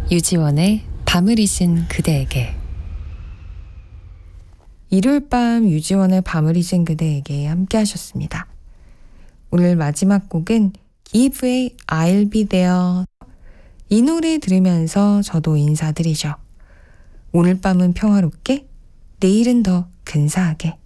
유지원의 밤을 잊은 그대에게. 일요일 밤 유지원의 밤을 잊은 그대에게 함께 하셨습니다. 오늘 마지막 곡은 기브의 I'll be there. 이 노래 들으면서 저도 인사드리죠. 오늘 밤은 평화롭게, 내일은 더 근사하게.